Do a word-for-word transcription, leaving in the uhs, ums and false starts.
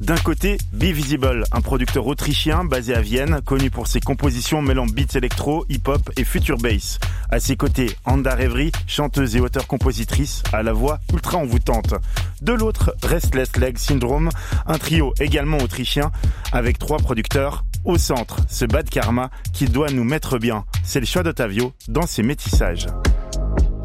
D'un côté, Be Visible, un producteur autrichien basé à Vienne, connu pour ses compositions mêlant beats électro, hip-hop et future bass. À ses côtés, Anda Revry, chanteuse et auteure-compositrice, à la voix ultra envoûtante. De l'autre, Restless Leg Syndrome, un trio également autrichien, avec trois producteurs. Au centre, ce Bad Karma qui doit nous mettre bien. C'est le choix d'Ottavio dans ses métissages.